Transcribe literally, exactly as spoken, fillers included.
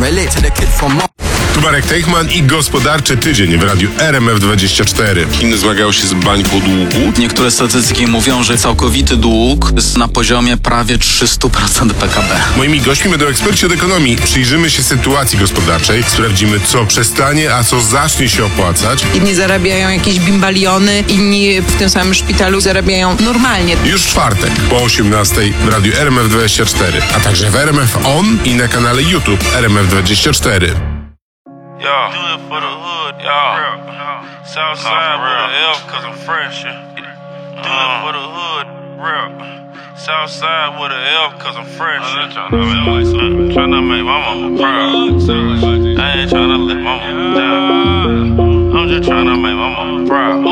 relate to the kid from Mars. Tu Marek Teichman i gospodarczy tydzień w radiu R M F dwadzieścia cztery. Chiny zmagają się z bańką długu. Niektóre statystyki mówią, że całkowity dług jest na poziomie prawie trzysta procent P K B. Moimi gośćmi będą eksperci od ekonomii. Przyjrzymy się sytuacji gospodarczej, sprawdzimy, co przestanie, a co zacznie się opłacać. Jedni zarabiają jakieś bimbaliony, inni w tym samym szpitalu zarabiają normalnie. Już w czwartek po osiemnastej w radiu R M F dwadzieścia cztery, a także w R M F On i na kanale YouTube R M F dwadzieścia cztery. Yo, do it for the hood, y'all. Southside with an F, cause I'm fresh. Do it for the hood, real. Southside with an F, cause I'm fresh. I'm trying to make my mama proud. I ain't trying to let my mama down. I'm just trying to make my mama proud.